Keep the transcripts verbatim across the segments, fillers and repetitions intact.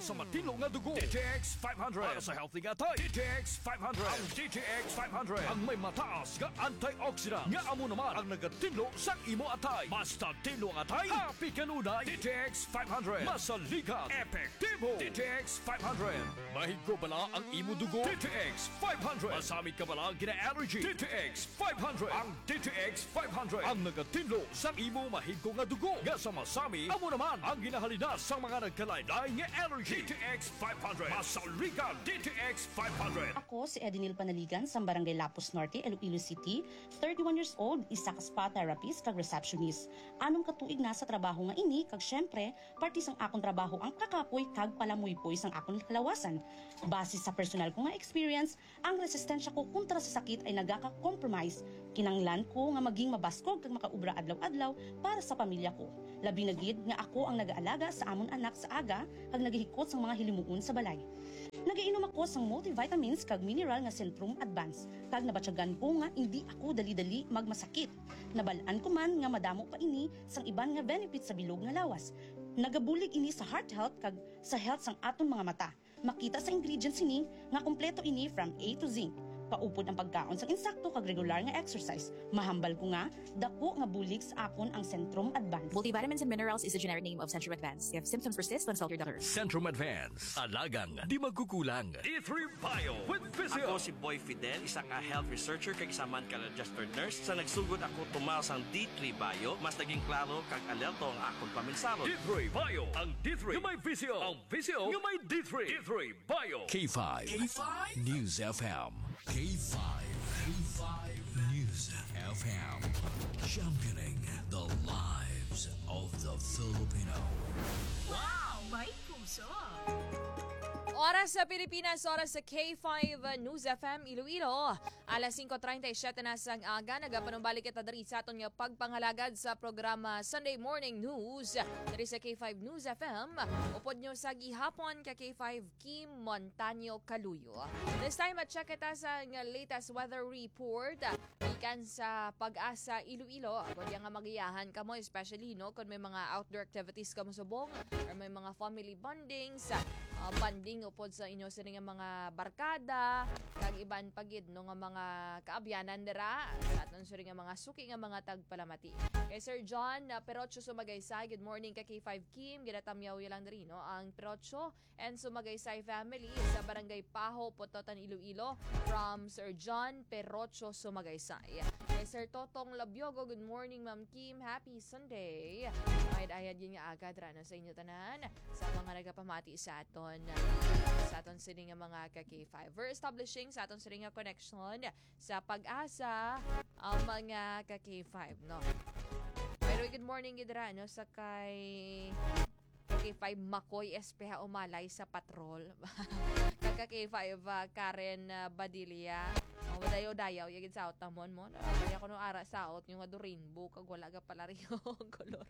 sa matino nga dugo. D T X five hundred para sa healthy nga tay. D T X five hundred. Ang D T X five hundred ang may mataas nga antioxidant nga amo naman ang nagatinlo sa imo atay. Basta tinlo ang atay, happy kanunay. D T X five hundred masaligan, epektibo. D T X five hundred mahigro bala ang imo dugo. D T X five hundred masamit ka bala gina-allergy. D T X five hundred ang D T X five hundred ang nagatinlo sa imo mahigko nga dugo. Nga sa masami, amo naman ang ginahalinas sa mga nagkalaylay nga allergy. D T X five hundred masaligan. D T X five hundred. Ako si Edinil Panaligan sa Barangay Lapus Norte, Iloilo City, thirty-one years old, isa ka spa therapist kag receptionist. Anong katuig na sa trabaho nga ini kag syempre parte sang akong trabaho ang kakapoy kag palamuypoy sang akong kalawasan. Base sa personal ko nga experience, ang resistensya ko kontra sa sakit ay nagaka-compromise. Kinanglan ko nga maging mabaskog kag makaubra adlaw-adlaw para sa pamilya ko. Labi na gid nga ako ang nag-aalaga sa amon anak sa aga kag naghihikot sang mga hilimuon sa balay. Nagainom ako sang multivitamins kag mineral nga Centrum Advance kag nabatyagan ko nga hindi ako dali-dali magmasakit. Nabalaan ko man nga madamo pa ini sang iban nga benefits sa bilog nga lawas. Nagabulig ini sa heart health kag sa health sang aton mga mata. Makita sa ingredients ini nga kompleto ini from A to Z. Paupod ang pagkaon sa insakto kag regular nga exercise. Mahambal ko nga, dako nga bulig sa akon ang Centrum Advance. Multivitamins and minerals is the generic name of Centrum Advance. If symptoms persist, consult your doctor. Centrum Advance. Alagang di magkukulang. D three Bio with Physio. Ako si Boy Fidel, isa ka health researcher kag isa man ka registered nurse. Sa nagsugod ako tumaw sang D three Bio, mas naging klaro kag alerto ang akong paminsaro. D three Bio. Ang D three nga may Physio. Ang Physio nga may D three. D three Bio. K five. K five News F M. K five. K five News F M. Championing the lives of the Filipino. Wow! May puso! Oras sa Pilipinas, oras sa K five News F M Iloilo. Alas five thirty-seven na sang aga, nagapanumbalik kita dari sa aton nga pagpanghalagad sa programa Sunday Morning News dari sa K five News F M. Upod nyo sa gihapon ka K five Kim Montaño Kaluyo. This time at check kita sa nga latest weather report ikan sa Pag-asa Iloilo. Kung yang nga magiyahan ka mo, especially no, kung may mga outdoor activities ka mo subong or may mga family bondings, uh, banding upod sa inyo sa nga mga barkada, kag iban pagid no nga mga kaabyanan dira, at nun sa nga mga suki nga mga tagpalamati. Kay Sir John uh, Perocho Sumagaysay, good morning ka K five Kim, ginatamyaw lang diri no, ang Perocho and Sumagaysay family sa Barangay Paho, Pototan, Iloilo, from Sir John Perocho Sumagaysay. Kay Sir Totong Labiogo, good morning Ma'am Kim, happy Sunday. Ay ayad yun nga agad rano sa inyo tanan sa mga nagapamati sa aton sa aton sining nga mga ka K five. We're establishing sa aton sining nga connection sa Pag-asa ang mga ka K five no. Pero good morning gidra no sa kay K five Makoy S P H Umalay sa patrol. Kaka K five uh, Karen uh, Badilla. O dayo-dayaw yagid sa out tamon mo. Kaya ko no ara sa out yung nga rainbow kag wala ga pala riyo color.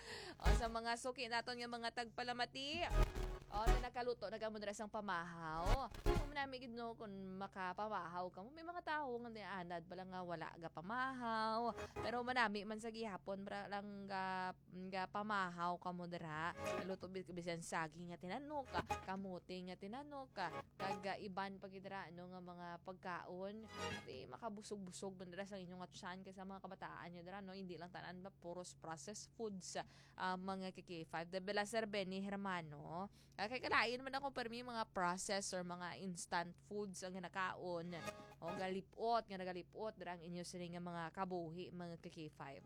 O sa mga suki naton nga mga tagpalamati. O na nakaluto nagamon ra sang pamahaw. Kung nami gid no kun makapamahaw ka mo may mga tawo nga anad bala nga wala ga pamahaw. Pero manami man sa gihapon bra lang ga, ga pamahaw ka mo dira. Luto bisan saging nga tinanok ka, kamote nga tinanok ka, kag iban pagidra no nga mga pagkaon. Ati makabusog-busog man dira sa inyong atsan kay sa mga kabataan nyo dira no, hindi lang tanan ba puros processed foods uh, mga K five. De Bela Sir Benny Hermano. Kay kalain man ako permi mga processed or mga instant foods ang nakaon. O galipot nga nagalipot dira ang inyo sini nga mga kabuhi mga K five.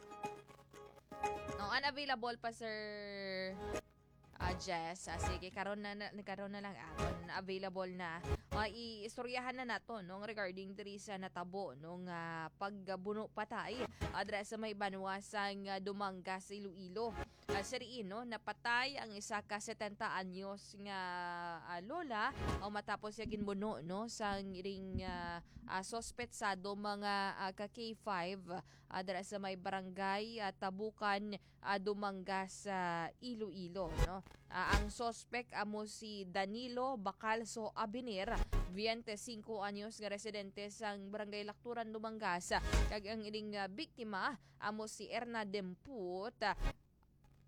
No, unavailable pa Sir uh, Jess. Uh, sige, karon na, na karon na lang aton available na. Uh, iistoryahan na nato no regarding diri sa natabo nung uh, pagbuno patay adres sa may banwasang uh, Dumangas Iloilo. Uh, Siriino napatay ang isa ka setenta anyos nga uh, lola o matapos siya ginbuno no sa ring uh, uh, sospetsado mga uh, ka K five adres sa may barangay uh, Tabukan uh, Dumangas sa uh, Iloilo no. Uh, ang sospek amo si Danilo Bacalso Abinir, twenty-five anyos nga residente sang barangay Lakturan Dumangas, kag ang ining uh, biktima amo si Erna Demput.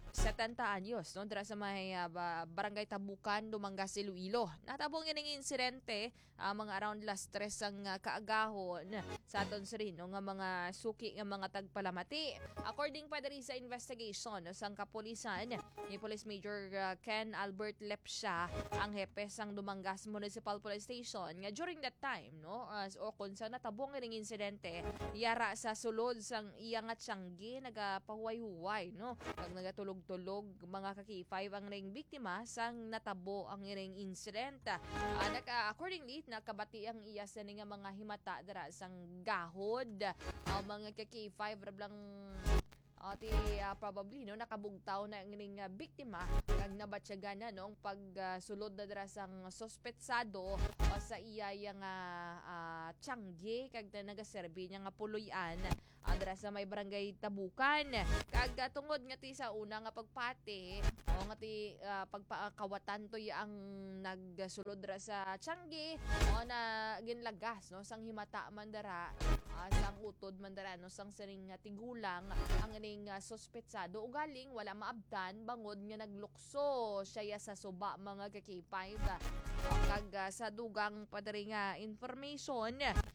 setenta anyos, no? Dira sa may uh, Barangay Tabukan, Dumangas, Iloilo. Natabong ining insidente, uh, mga around last tres ang uh, kaagahon sa aton rin, no? Nga mga suki nga mga tagpalamati. According pa diri sa investigation, no, sang kapulisan, ni Police Major uh, Ken Albert Lepsha, ang hepe sang Dumangas Municipal Police Station, nga during that time, no, as o kung sa natabong ining insidente, yara sa sulod sang iya nga tiyanggi, nagapahuway-huway, no? Kag nagatulog-tulog mga kaki five ang ring biktima sang natabo ang iring incident. Uh, naka, accordingly, nakabati ang iya sa nga mga himata dara sang gahod. Uh, mga kaki five rablang Uh, ti, uh, probably no nakabugtaw na ang ining uh, biktima kag nabatyagan na no pagsulod uh, na dira sang sospetsado uh, sa iya yang uh, uh, tiyanggi kag na nagaserbi niya nga puloy-an uh, dira sa may barangay Tabukan kag uh, tungod nga ti sa una nga pagpati o nga ti uh, pagpakawatan to ang nagsulod dira sa tiyanggi o na ginlagas no sang himata man dara uh, sang utod man dara no sang siring uh, tigulang ang ning uh, sospetsado ugaling wala maabdan bangod nga naglukso siya sa suba mga kaki five uh, kag uh, sa dugang padari nga information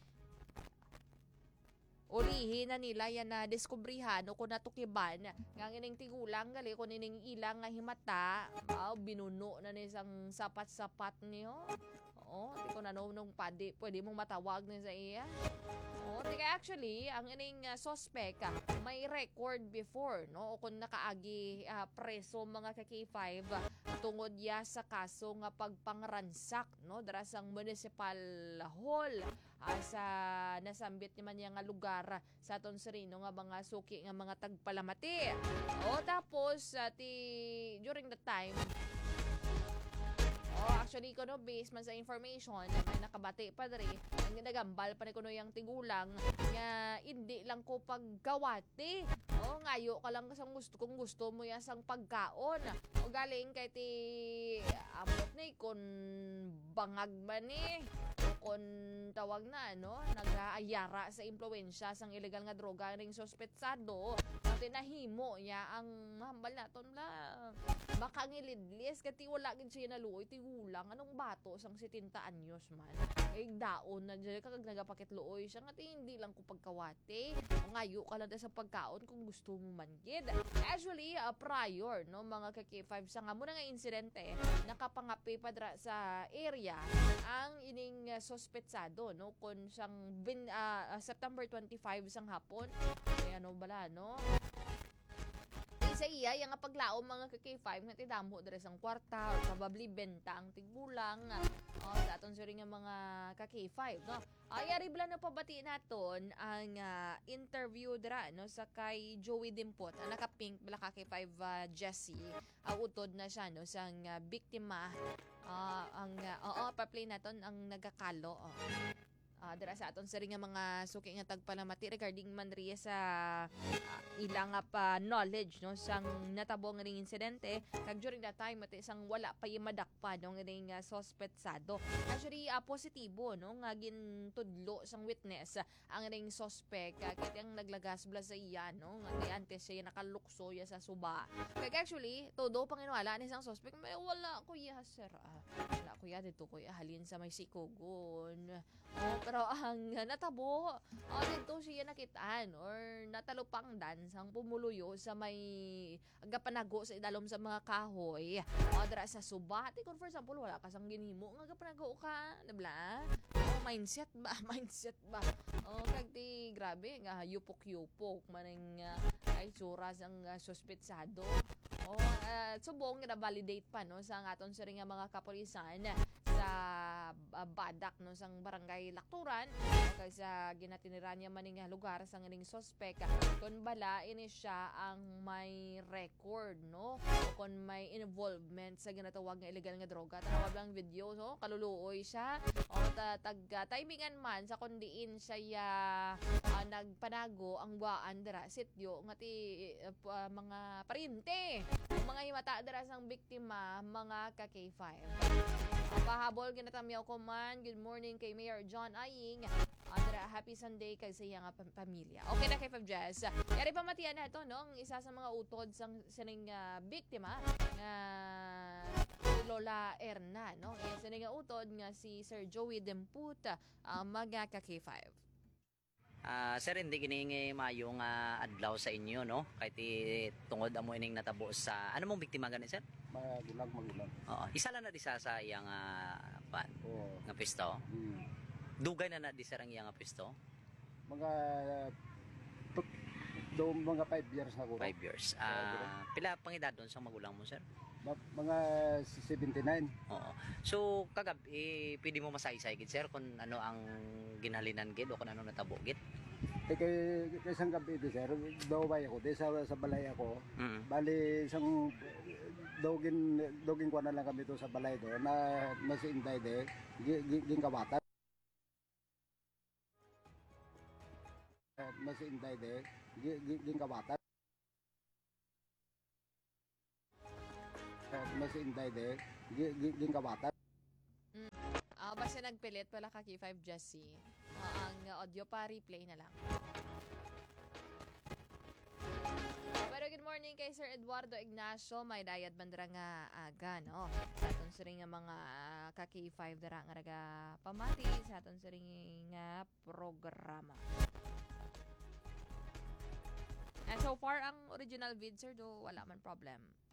ulihin na nila yan na diskubrihan o kung natukiban nga ining tigulang gali kung ining ilang nga himata uh, binuno na ni isang sapat-sapat niyo oh, di ko na nung padi pwede mong matawag ni sa iya. Oh, di kaya actually, ang ining uh, suspect uh, may record before, no? O kung nakaagi uh, preso mga ka-K five uh, tungod ya sa kaso nga pagpangransak, no? Dara sang municipal hall uh, sa nasambit naman niya nga lugar uh, sa aton Sereno nga mga suki nga mga tagpalamati. O tapos uh, ti during the time Oh, actually, kuno based man sa information, may nakabati pa diri, ang ginagambal pa ni kuno yung tigulang nga hindi lang ko paggawati. Oh, ngayo ka lang kasang gusto kung gusto mo ya sang pagkaon. O galing kay ti amot ni kun bangag man ni o kun tawag na ano, nag-aayara sa impluwensya sang illegal nga droga ring sospetsado. At nahimo ya ang mahambal naton lang. Baka ngilidlis kati wala gid siya naluoy tigulang anong bato sang setenta anyos man ay daon na dyan kag nagapakitluoy siya nga hindi lang ko pagkawate ngayo ka lang sa pagkaon kung gusto mo man gid. Actually uh, prior no mga ka-K five sa nga mo nga insidente nakapangapi pa dra sa area ang ining uh, sospetsado no kun sang bin, uh, uh, September twenty-five sang hapon ay ano bala no sa iya yung paglaom mga ka-K five nga tidamo dere sang kwarta or probably benta ang tigulang oh, sa aton suri nga mga ka-K five no ay ari bala na pabati naton ang uh, interview dira no sa kay Joey Dimpot ang naka-pink bala ka-K five uh, Jessie uh, utod na siya no sang uh, biktima uh, ang uh, oo pa-play naton ang nagakalo oh. Uh, dira sa aton sa ring nga mga suki nga tagpalamati regarding man riya sa uh, ilang pa knowledge no sang natabo nga ring insidente kag during that time mati sang wala pa yimadakpa no nga ring uh, sospetsado actually uh, positibo no nga gintudlo sang witness uh, ang ring suspect uh, kaya ang naglagas bla sa iya no nga kay antes siya nakalukso ya sa suba kag actually todo panginwala ni sang suspect may wala kuya sir uh, wala kuya dito kuya halin sa may sikogon oh, pero ang natabo oh, dito siya nakitaan or natalupangdan sang pumuluyo sa may agapanago sa idalom sa mga kahoy o dira sa suba ti kung for example wala ka sang ginhimo nga agapanago ka nabla oh, mindset ba mindset ba oh kag ti grabe nga yupok-yupok maning uh, ay tsura sang uh, sospetsado oh uh, subong na validate pa no sa aton sa ring nga mga kapulisan sa uh, badak no sang barangay Lakturan kay sa ginatinira niya maning lugar sa nganing suspect kun bala ini siya ang may record no kun may involvement sa ginatawag nga illegal nga droga tawag lang video no kaluluoy siya o ta, tag uh, timingan man sa kundiin siya ya, uh, nagpanago ang buwaan dira sityo nga ti uh, mga parinte mga himata dira sang biktima mga ka-K five pahabol ginatamyaw ko man good morning kay Mayor John Aying Andra, happy Sunday kay sa iyang pam- pamilya. Okay na kay Fab Jazz. Yari pa matiyan na ito, no? Ang isa sa mga utod sa sining uh, biktima nga Lola Erna, no? Yan sining nga utod nga si Sir Joey Demputa, uh, mga ka K five. Ah, sir, hindi giningi mayong uh, adlaw sa inyo, no? Kahit i- tungod amo ining natabo sa ano mong biktima gani, sir? Magulang, magulang. Oo, isa lang na di sa sa iyang uh, pan Oo. nga pisto. Hmm. Dugay na na di sir ang iyang nga pisto. Mga tut, do mga five years na ko. Five years. Ah, pila pang edad doon sa magulang mo, sir? Ma- mga seventy-nine. Oo. So kagabi eh, pwede mo masaysay gid sir kung ano ang ginhalinan gid o kung ano natabo gid. Eh kay kay isang gabi di sir, daway ako di sa sa balay ako. Mm. Bali isang dogin dogin ko na lang kami to sa balay do na na si Inday de ging kawatan. Na si Inday de ging kawatan. Na si Inday de ging kawatan. Ah, basta nagpilit pala ka K five Jessie. Ah, ang uh, audio pa replay na lang. Pero good morning kay Sir Eduardo Ignacio, may dayad bandra nga aga, no? Sa aton siring nga mga uh, ka K five dara nga raga pamati sa aton siring nga programa. And so far ang original vid sir do wala man problem.